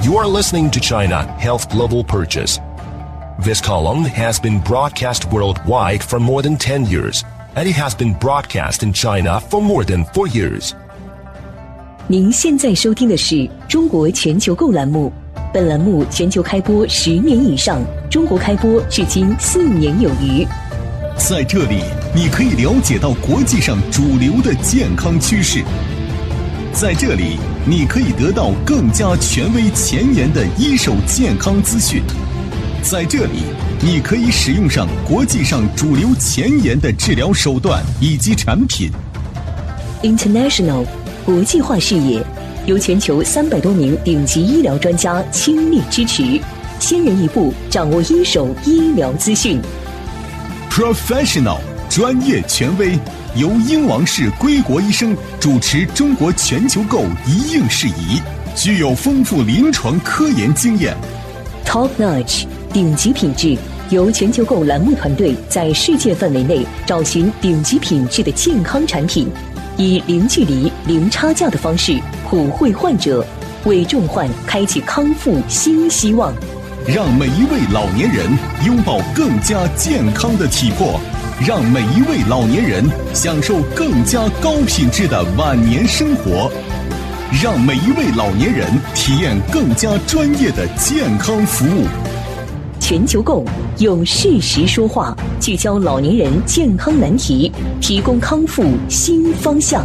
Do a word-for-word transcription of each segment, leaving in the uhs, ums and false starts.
You are listening to China Health Global Purchase. This column has been broadcast worldwide for more than ten years, and it has been broadcast in China for more than four years. 您现在收听的是中国全球购栏目，本栏目全球开播十年以上，中国开播至今四年有余。 在这里，你可以了解到国际上主流的健康趋势。在这里，你可以得到更加权威前沿的一手健康资讯。在这里，你可以使用上国际上主流前沿的治疗手段以及产品。 International 国际化视野，由全球三百多名顶级医疗专家倾力支持，先人一步掌握一手医疗资讯。 Professional 专业权威，由英王氏归国医生主持中国全球购一应事宜，具有丰富临床科研经验。 Top Notch 顶级品质，由全球购栏目团队在世界范围内找寻顶级品质的健康产品，以零距离、零差价的方式普惠患者，为重患开启康复新希望。 让每一位老年人拥抱更加健康的体魄，让每一位老年人享受更加高品质的晚年生活，让每一位老年人体验更加专业的健康服务。 全球购用事实说话，聚焦老年人健康难题，提供康复新方向。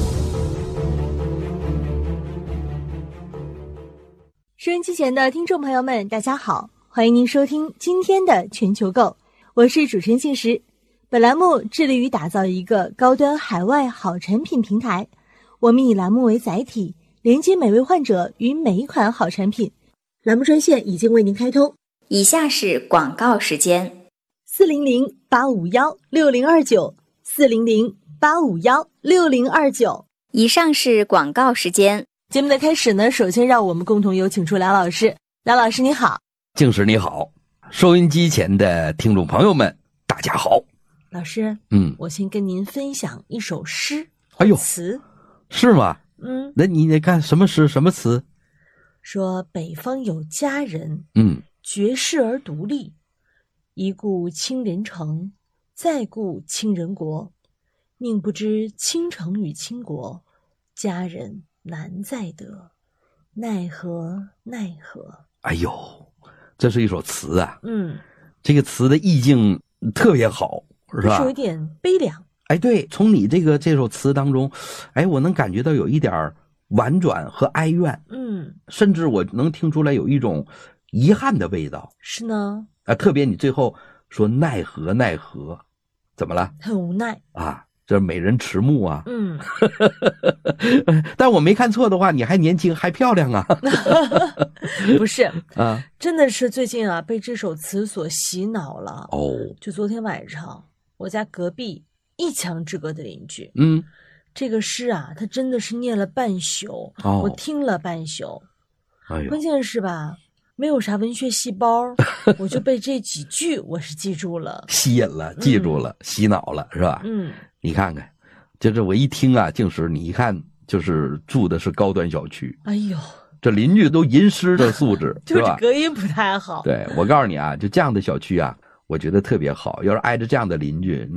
收音机前的听众朋友们，大家好，欢迎您收听今天的全球购，我是主持人信实。本栏目致力于打造一个高端海外好产品平台，我们以栏目为载体，连接每位患者与每一款好产品。栏目专线已经为您开通， 以下是广告时间： 四零零八五幺六零二九，四零零八五幺六零二九。 以上是广告时间。 节目的开始呢，首先让我们共同有请出梁老师。梁老师你好。 静时你好，收音机前的听众朋友们大家好。 老师， 嗯， 我先跟您分享一首诗。 哎呦， 词是吗？ 嗯， 那你得看什么诗什么词？ 说北方有佳人， 嗯， 绝世而独立，一顾倾人城，再顾倾人国，宁不知倾城与倾国，佳人难再得，奈何奈何。 哎呦，这是一首词啊。 嗯， 这个词的意境特别好，是吧？ 是有一点悲凉。 哎，对，从你这个这首词当中，哎，我能感觉到有一点婉转和哀怨。 嗯， 甚至我能听出来有一种遗憾的味道。 是呢。 啊，特别你最后说奈何奈何，怎么了？ 很无奈啊。这美人迟暮啊。 嗯， 但我没看错的话，你还年轻还漂亮啊。 不是啊， 真的是最近啊被这首词所洗脑了。 哦， 就昨天晚上我家隔壁一墙之隔的邻居， 嗯， 这个诗啊他真的是念了半宿。 哦， 我听了半宿。 哎呦， 关键是吧没有啥文学细胞，我就被这几句我是记住了， 吸引了，记住了，嗯，洗脑了，是吧？ 嗯，你看看，就是我一听啊，静时你一看就是住的是高端小区。 哎呦， 这邻居都吟诗的素质， 就是吧？ 隔音不太好。 对，我告诉你啊，就这样的小区啊，我觉得特别好。要是挨着这样的邻居。